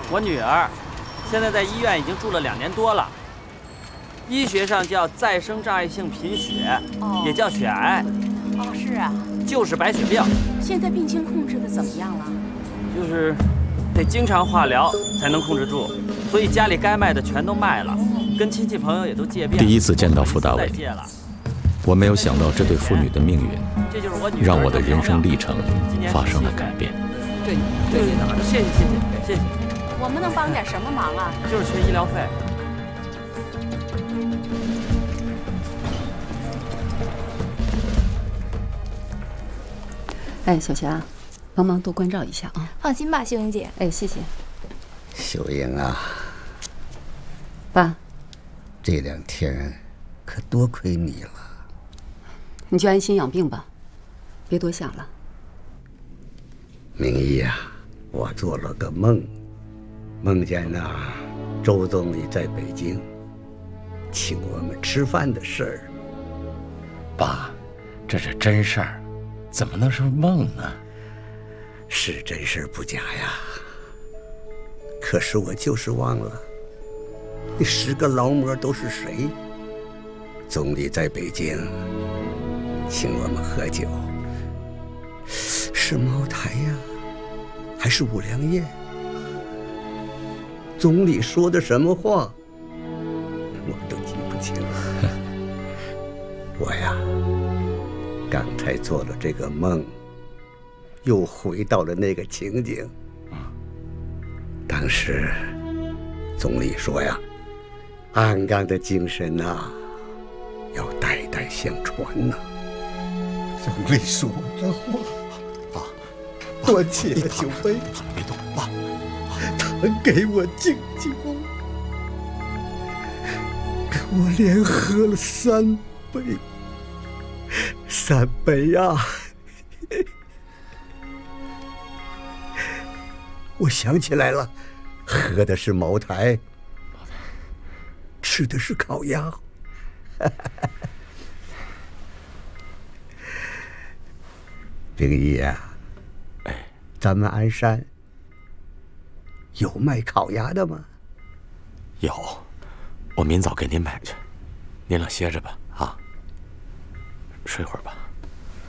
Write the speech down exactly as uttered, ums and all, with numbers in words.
我女儿现在在医院已经住了两年多了，医学上叫再生障碍性贫血，哦、也叫血癌。 哦，是啊， 就是白血病。 现在病情控制的怎么样了？ 就是得经常化疗才能控制住，所以家里该卖的全都卖了，跟亲戚朋友也都借遍了。 第一次见到傅大伟，我没有想到这对父女的命运，让我的人生历程发生了改变。 这这谢谢谢谢谢谢。 我们能帮点什么忙啊？ 就是缺医疗费。 哎，小霞，帮忙多关照一下啊！ 放心吧，秀英姐。 哎，谢谢。 秀英啊， 爸， 这两天可多亏你了。 你就安心养病吧，别多想了。 明义呀，我做了个梦，梦见呐，周总理在北京请我们吃饭的事儿。 爸，这是真事儿。怎么能是梦呢？ 是真事不假呀。可是我就是忘了，那十个劳模都是谁？总理在北京请我们喝酒，是茅台呀，还是五粮液？总理说的什么话，我都记不清了。我呀。刚才做了这个梦，又回到了那个情景。当时总理说呀，鞍钢的精神呐、啊，要代代相传呐、啊。 总理说这话，爸，端起了酒杯， 别动，爸， 他给我敬酒，跟我连喝了三杯。三杯呀、啊！ 我想起来了，喝的是茅台，吃的是烤鸭。冰姨呀， 哎， 咱们鞍山有卖烤鸭的吗？ 有，我明早给您买去。您俩歇着吧，啊，睡会儿吧。